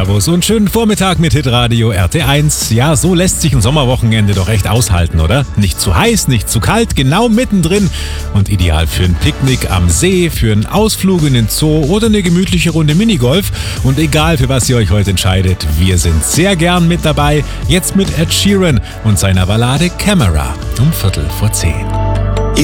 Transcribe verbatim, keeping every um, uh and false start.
Servus und schönen Vormittag mit Hitradio R T eins. Ja, so lässt sich ein Sommerwochenende doch echt aushalten, oder? Nicht zu heiß, nicht zu kalt, genau mittendrin. Und ideal für ein Picknick am See, für einen Ausflug in den Zoo oder eine gemütliche Runde Minigolf. Und egal, für was ihr euch heute entscheidet, wir sind sehr gern mit dabei. Jetzt mit Ed Sheeran und seiner Ballade Camera um Viertel vor zehn.